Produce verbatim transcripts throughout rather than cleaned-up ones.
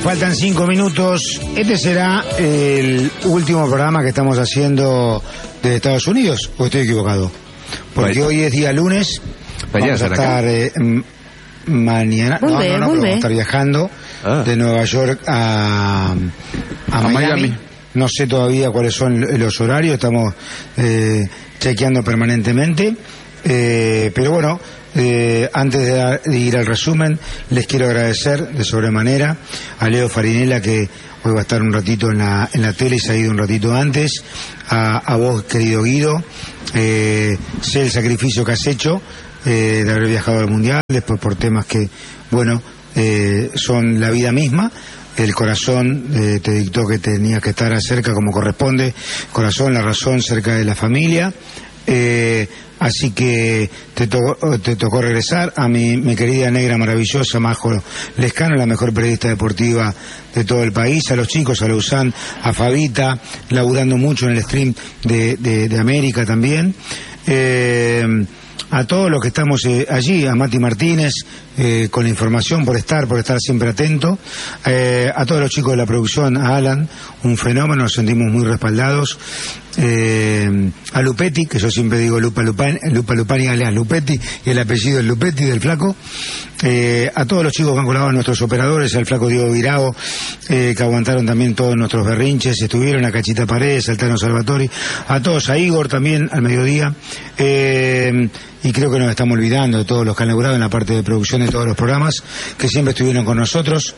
faltan cinco minutos. Este será el último programa que estamos haciendo desde Estados Unidos, ¿o estoy equivocado? Porque Vaya. hoy es día lunes. Vaya, vamos a estar eh, m- mañana. Volve, no, no, no, pero volve. vamos a estar viajando Ah. de Nueva York a, a, A Miami. Miami. No sé todavía cuáles son los horarios, estamos eh, chequeando permanentemente. Eh, pero bueno, eh, antes de, dar- de ir al resumen, les quiero agradecer de sobremanera a Leo Farinella, que hoy va a estar un ratito en la, en la tele y se ha ido un ratito antes, a, a vos, querido Guido, eh, sé el sacrificio que has hecho eh, de haber viajado al Mundial, después por temas que, bueno, eh, son la vida misma. El corazón eh, te dictó que tenías que estar cerca como corresponde, corazón, la razón, cerca de la familia. Eh, así que te, to- te tocó regresar a mi, mi querida negra maravillosa Majo Lescano, la mejor periodista deportiva de todo el país, a los chicos, a Lausanne, a Fabita, laburando mucho en el stream de, de, de América también. Eh, a todos los que estamos eh, allí, a Mati Martínez, eh, con la información, por estar, por estar siempre atento, eh, a todos los chicos de la producción, a Alan, un fenómeno, nos sentimos muy respaldados, eh, a Lupetti, que yo siempre digo Lupa Lupani, Lupa Lupani alias Lupetti, y el apellido es Lupetti, del flaco, eh, a todos los chicos que han colaborado, nuestros operadores, al flaco Diego Virao, eh, que aguantaron también todos nuestros berrinches, estuvieron a Cachita Paredes, al Tano Salvatori, a todos, a Igor también, al mediodía, eh, y creo que nos estamos olvidando de todos los que han laburado en la parte de producción de todos los programas, que siempre estuvieron con nosotros.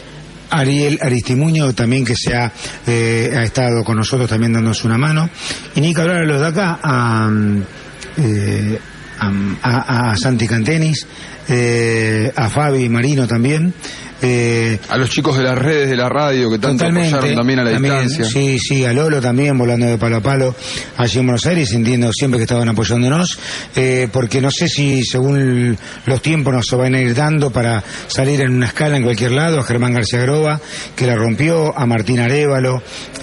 Ariel Aristimuño también, que se ha, eh, ha estado con nosotros también dándonos una mano. Y ni que hablar a los de acá, a, eh, a, a, a Santi Cantenis, eh, a Fabi Marino también. Eh, A los chicos de las redes de la radio que tanto apoyaron también a la distancia. Sí, sí, a Lolo también, volando de palo a palo allí en Buenos Aires, sintiendo siempre que estaban apoyándonos, eh, porque no sé si según los tiempos nos van a ir dando para salir en una escala en cualquier lado, a Germán García Groba, que la rompió, a Martín Arévalo,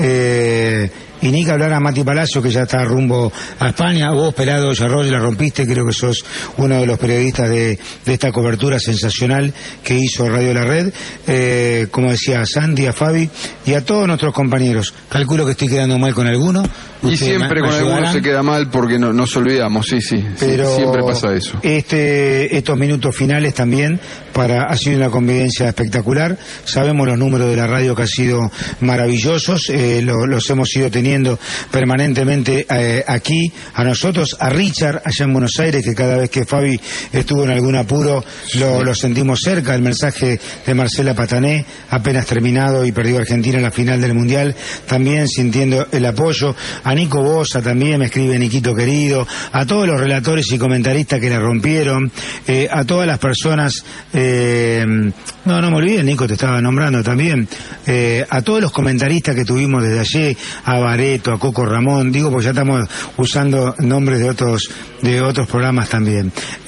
eh, y ni que hablar a Mati Palacio, que ya está rumbo a España. Vos, Pelado Yarroy, la rompiste, creo que sos uno de los periodistas de, de esta cobertura sensacional que hizo Radio La Red. Eh, como decía, a Sandy, a Fabi y a todos nuestros compañeros. Calculo que estoy quedando mal con alguno. Y Ustedes siempre me- me con algunos ayudarán. se queda mal porque no, nos olvidamos, sí, sí, sí, Pero siempre pasa eso. Este, estos minutos finales también para ha sido una convivencia espectacular. Sabemos los números de la radio que han sido maravillosos, eh, lo- los hemos ido teniendo permanentemente eh, aquí a nosotros, a Richard allá en Buenos Aires, que cada vez que Fabi estuvo en algún apuro lo, lo sentimos cerca. El mensaje de Marcela Patané, apenas terminado y perdió Argentina en la final del Mundial, también sintiendo el apoyo. A Nico Bosa también me escribe Niquito querido, a todos los relatores y comentaristas que la rompieron, eh, a todas las personas, eh, no, no me olvides, Nico, te estaba nombrando también, eh, a todos los comentaristas que tuvimos desde allí, a Bareto, a Coco Ramón, digo porque ya estamos usando nombres de otros, de otros programas también,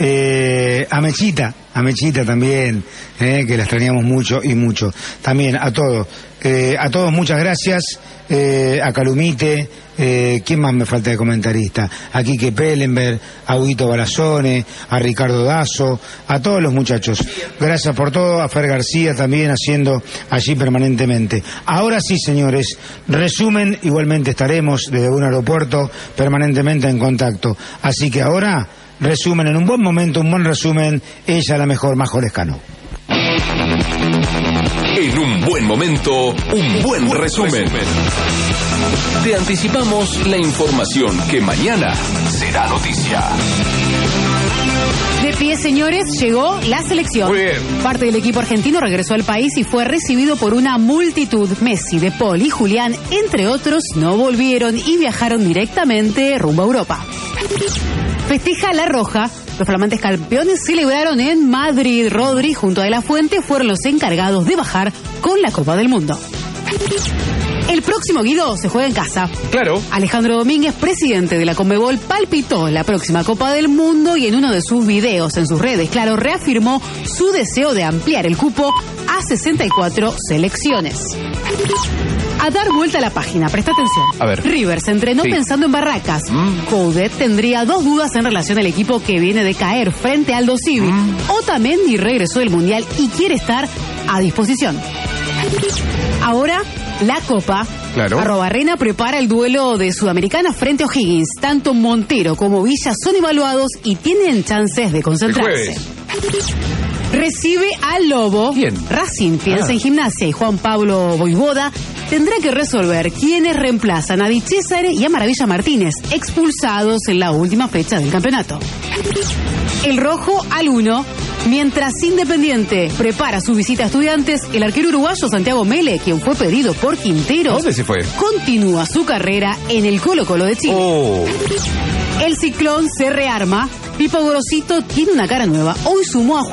eh, a Mechita, a Mechita también, eh, que la extrañamos mucho y mucho, también a todos, eh, a todos muchas gracias, eh, a Calumite, eh, ¿quién más me falta de comentarista? A Quique Pellenberg, a Huguito Barazone, a Ricardo Dazo, a todos los muchachos. Gracias por todo, a Fer García también haciendo allí permanentemente. Ahora sí, señores, resumen, igualmente estaremos desde un aeropuerto permanentemente en contacto. Así que ahora, resumen en un buen momento, un buen resumen, ella la mejor, Majo Lescano. En un buen momento, un buen resumen. Te anticipamos la información que mañana será noticia. De pie, señores, llegó la selección. Muy bien. Parte del equipo argentino regresó al país y fue recibido por una multitud. Messi, De Paul y Julián, entre otros, no volvieron y viajaron directamente rumbo a Europa. Festeja La Roja. Los flamantes campeones celebraron en Madrid. Rodri junto a De La Fuente fueron los encargados de bajar con la Copa del Mundo. El próximo Guido se juega en casa. Claro. Alejandro Domínguez, presidente de la Conmebol, palpitó la próxima Copa del Mundo y en uno de sus videos en sus redes, claro, reafirmó su deseo de ampliar el cupo a sesenta y cuatro selecciones. A dar vuelta a la página, presta atención. A ver. River se entrenó Sí. pensando en Barracas. Mm. Coudet tendría dos dudas en relación al equipo que viene de caer frente al Aldo Civi. Mm. Otamendi regresó del Mundial y quiere estar a disposición. Ahora, la Copa. Claro. Arrobarrena prepara el duelo de Sudamericana frente a O'Higgins. Tanto Montero como Villa son evaluados y tienen chances de concentrarse. Recibe al Lobo. Bien. Racing piensa ah. en Gimnasia y Juan Pablo Voivoda tendrá que resolver quiénes reemplazan a Di César y a Maravilla Martínez, expulsados en la última fecha del campeonato. El Rojo al uno. Mientras Independiente prepara su visita a Estudiantes, el arquero uruguayo Santiago Mele, quien fue pedido por Quinteros, ¿dónde se fue? Continúa su carrera en el Colo-Colo de Chile. Oh. El Ciclón se rearma. Pipo Gorosito tiene una cara nueva. Hoy sumó a Juan